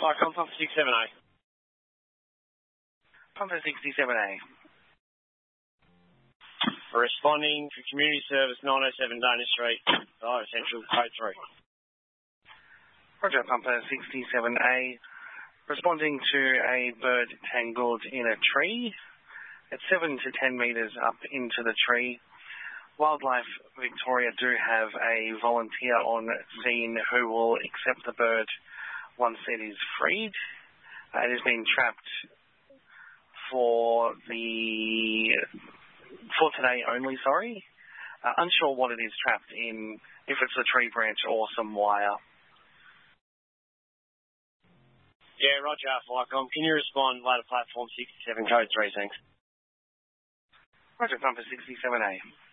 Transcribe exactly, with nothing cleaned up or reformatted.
Flycom, Pumper sixty-seven A. Pumper sixty-seven A. Responding to Community Service nine oh seven Dana Street, oh, Central, code three. Roger, Pumper sixty-seven A. Responding to a bird tangled in a tree. It's seven to ten metres up into the tree. Wildlife Victoria do have a volunteer on scene who will accept the bird once it is freed. Uh, it has been trapped for the for today only. Sorry, uh, unsure what it is trapped in. If it's a tree branch or some wire. Yeah, Roger, Flycom. Can you respond later platform sixty-seven code three? Thanks. Roger, Pumper sixty-seven A.